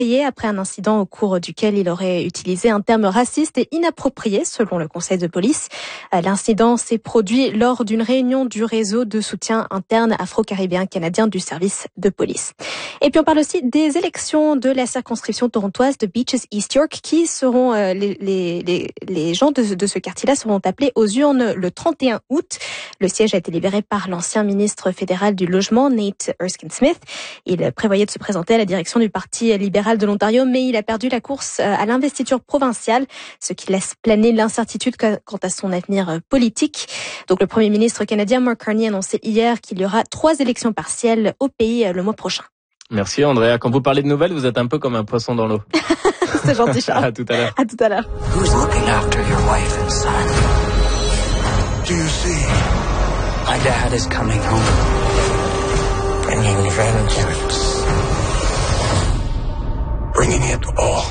après un incident au cours duquel il aurait utilisé un terme raciste et inapproprié selon le conseil de police. L'incident s'est produit lors d'une réunion du réseau de soutien interne afro-caribéen canadien du service de police. Et puis on parle aussi des élections de la circonscription torontoise de Beaches East York qui seront les gens de ce quartier-là seront appelés aux urnes le 31 août. Le siège a été libéré par l'ancien ministre fédéral du logement Nate Erskine-Smith. Il prévoyait de se présenter à la direction du Parti libéral de l'Ontario, mais il a perdu la course à l'investiture provinciale, ce qui laisse planer l'incertitude quant à son avenir politique. Donc le Premier ministre canadien Mark Carney a annoncé hier qu'il y aura 3 élections partielles au pays le mois prochain. Merci Andrea. Quand vous parlez de nouvelles, vous êtes un peu comme un poisson dans l'eau. C'est gentil, Charles. À tout à l'heure. À tout à l'heure. Who's looking after your wife and son? Do you see? My dad is coming home. Bringing vengeance. Bringing it all.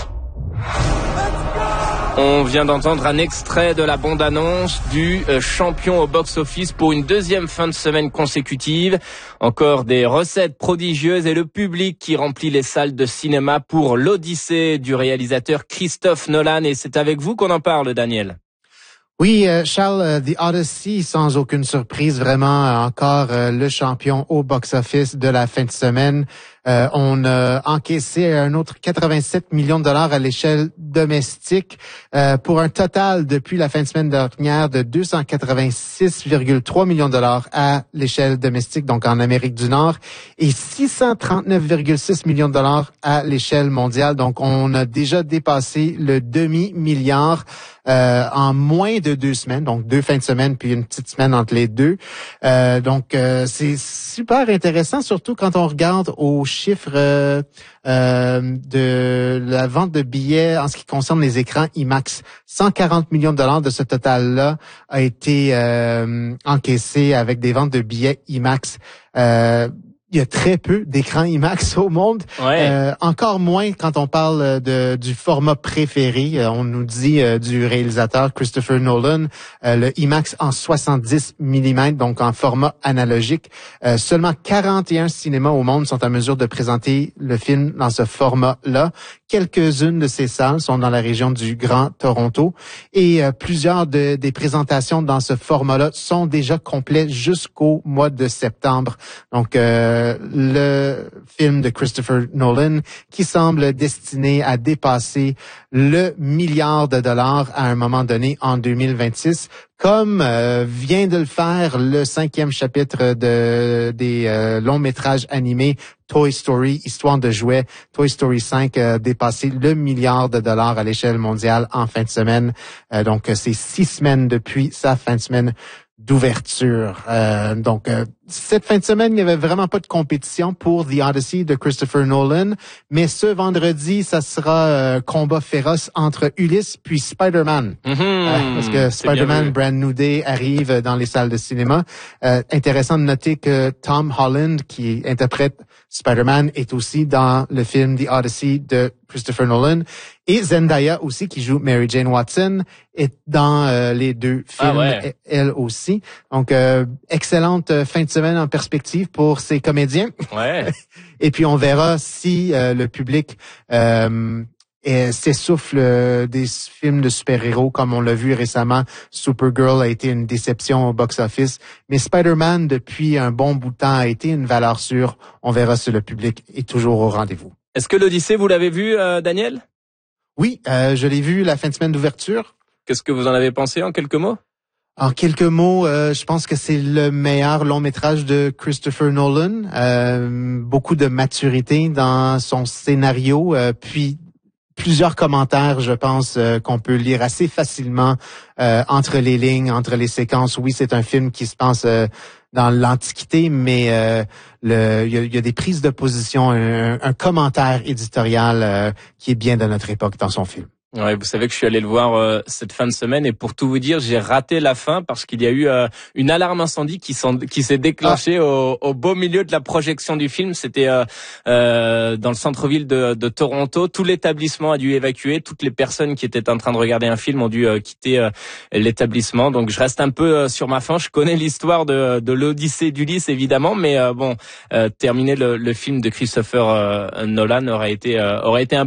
On vient d'entendre un extrait de la bande-annonce du champion au box-office pour une deuxième fin de semaine consécutive. Encore des recettes prodigieuses et le public qui remplit les salles de cinéma pour l'Odyssée du réalisateur Christophe Nolan. Et c'est avec vous qu'on en parle, Daniel. Oui, Charles, The Odyssey, sans aucune surprise, vraiment encore le champion au box-office de la fin de semaine. On a encaissé un autre 87 millions de dollars à l'échelle domestique pour un total depuis la fin de semaine dernière de 286,3 millions de dollars à l'échelle domestique, donc en Amérique du Nord, et 639,6 millions de dollars à l'échelle mondiale. Donc, on a déjà dépassé le demi-milliard en moins de 2 semaines, donc 2 fins de semaine puis une petite semaine entre les deux. Donc, c'est super intéressant, surtout quand on regarde aux chiffres de la vente de billets en ce qui concerne les écrans IMAX. 140 millions de dollars de ce total-là a été encaissé avec des ventes de billets IMAX. Il y a très peu d'écrans IMAX au monde. Ouais. Encore moins quand on parle du format préféré. On nous dit du réalisateur Christopher Nolan, le IMAX en 70 mm, donc en format analogique. Seulement 41 cinémas au monde sont en mesure de présenter le film dans ce format-là. Quelques-unes de ces salles sont dans la région du Grand Toronto et plusieurs des présentations dans ce format-là sont déjà complètes jusqu'au mois de septembre. Donc, le film de Christopher Nolan qui semble destiné à dépasser le milliard de dollars à un moment donné en 2026, comme vient de le faire le 5e chapitre des longs métrages animés Toy Story, Histoire de jouets. Toy Story 5 a dépassé le milliard de dollars à l'échelle mondiale en fin de semaine. Donc, c'est 6 semaines depuis sa fin de semaine d'ouverture. Donc, cette fin de semaine, il n'y avait vraiment pas de compétition pour The Odyssey de Christopher Nolan, mais ce vendredi, ça sera combat féroce entre Ulysse puis Spider-Man. Parce que Spider-Man Brand New Day arrive dans les salles de cinéma. Intéressant de noter que Tom Holland, qui interprète Spider-Man, est aussi dans le film The Odyssey de Christopher Nolan. Et Zendaya aussi, qui joue Mary Jane Watson, est dans les 2 films, elle aussi. Donc, excellente fin de semaine en perspective pour ces comédiens. Ouais. Et puis, on verra si le public s'essouffle des films de super-héros, comme on l'a vu récemment. Supergirl a été une déception au box-office. Mais Spider-Man, depuis un bon bout de temps, a été une valeur sûre. On verra si le public est toujours au rendez-vous. Est-ce que l'Odyssée, vous l'avez vu, Daniel? Oui, je l'ai vu la fin de semaine d'ouverture. Qu'est-ce que vous en avez pensé en quelques mots? En quelques mots, je pense que c'est le meilleur long métrage de Christopher Nolan. Beaucoup de maturité dans son scénario, puis plusieurs commentaires, je pense, qu'on peut lire assez facilement entre les lignes, entre les séquences. Oui, c'est un film qui se passe dans l'Antiquité, mais il y a des prises de position, un commentaire éditorial qui est bien de notre époque dans son film. Ouais, vous savez que je suis allé le voir cette fin de semaine et pour tout vous dire, j'ai raté la fin parce qu'il y a eu une alarme incendie qui s'est déclenchée au beau milieu de la projection du film. C'était dans le centre-ville de Toronto. Tout l'établissement a dû évacuer. Toutes les personnes qui étaient en train de regarder un film ont dû quitter l'établissement. Donc je reste un peu sur ma faim. Je connais l'histoire de l'Odyssée d'Ulysse évidemment, mais terminer le film de Christopher Nolan aurait été un